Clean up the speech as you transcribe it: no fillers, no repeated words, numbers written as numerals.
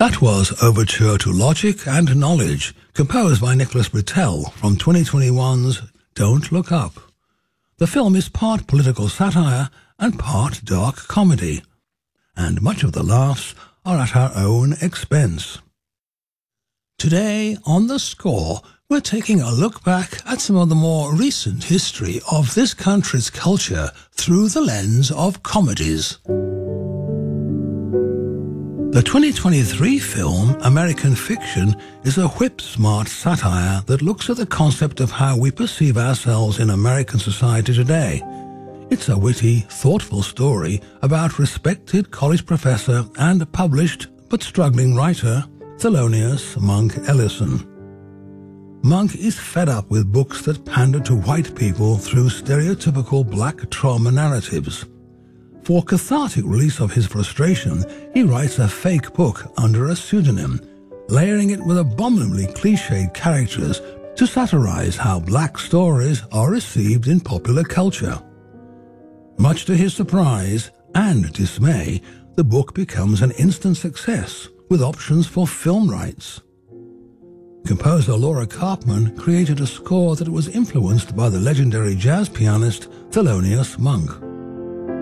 That was Overture to Logic and Knowledge, composed by Nicholas Britell from 2021's Don't Look Up. The film is part political satire and part dark comedy, and much of the laughs are at our own expense. Today, on The Score, we're taking a look back at some of the more recent history of this country's culture through the lens of comedies. The 2023 film American Fiction is a whip-smart satire that looks at the concept of how we perceive ourselves in American society today. It's a witty, thoughtful story about respected college professor and published but struggling writer Thelonious Monk Ellison. Monk is fed up with books that pander to white people through stereotypical black trauma narratives. For cathartic release of his frustration, he writes a fake book under a pseudonym, layering it with abominably cliched characters to satirize how black stories are received in popular culture. Much to his surprise and dismay, the book becomes an instant success, with options for film rights. Composer Laura Karpman created a score that was influenced by the legendary jazz pianist Thelonious Monk.